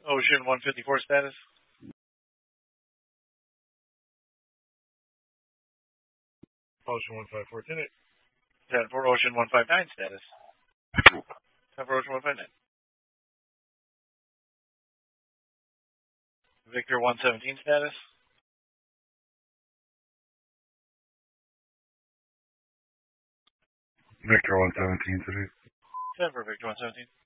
Ocean 154 status. Ocean 154, 10-8. 10 for Ocean 159 status. 10 for Ocean 159. Victor 117 status. Victor 117 today. 10 for Victor 117.